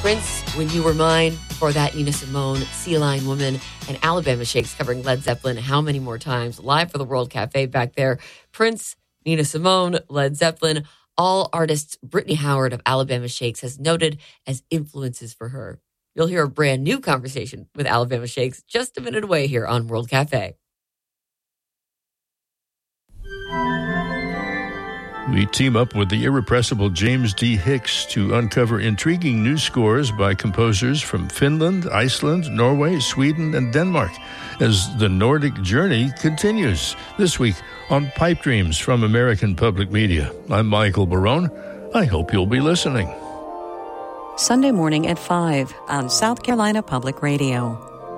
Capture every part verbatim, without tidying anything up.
Prince, When You Were Mine. Before that, Nina Simone, Sea Lion Woman, and Alabama Shakes covering Led Zeppelin, How Many More Times, live for the World Cafe back there. Prince, Nina Simone, Led Zeppelin, all artists Brittany Howard of Alabama Shakes has noted as influences for her. You'll hear a brand new conversation with Alabama Shakes just a minute away here on World Cafe. We team up with the irrepressible James D. Hicks to uncover intriguing new scores by composers from Finland, Iceland, Norway, Sweden, and Denmark as the Nordic journey continues. This week on Pipe Dreams from American Public Media. I'm Michael Barone. I hope you'll be listening. Sunday morning at five on South Carolina Public Radio.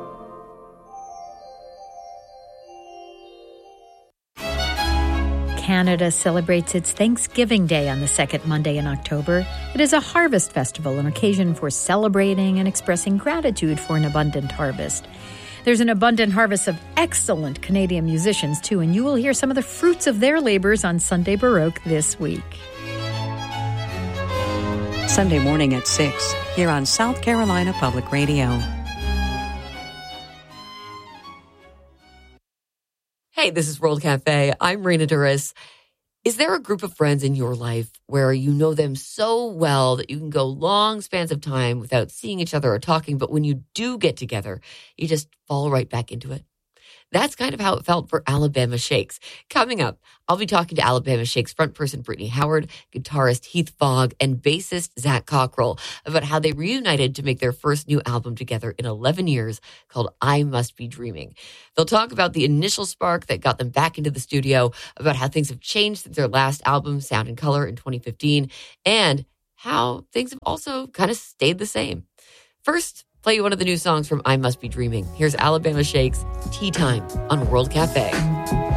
Canada celebrates its Thanksgiving Day on the second Monday in October. It is a harvest festival, an occasion for celebrating and expressing gratitude for an abundant harvest. There's an abundant harvest of excellent Canadian musicians, too, and you will hear some of the fruits of their labors on Sunday Baroque this week. Sunday morning at six, here on South Carolina Public Radio. Hey, this is World Cafe. I'm Rena Duras. Is there a group of friends in your life where you know them so well that you can go long spans of time without seeing each other or talking, but when you do get together, you just fall right back into it? That's kind of how it felt for Alabama Shakes. Coming up, I'll be talking to Alabama Shakes frontperson Brittany Howard, guitarist Heath Fogg, and bassist Zach Cockrell about how they reunited to make their first new album together in eleven years called I Must Be Dreaming. They'll talk about the initial spark that got them back into the studio, about how things have changed since their last album, Sound and Color, in twenty fifteen, and how things have also kind of stayed the same. First, play you one of the new songs from I Must Be Dreaming. Here's Alabama Shakes, Tea Time on World Cafe.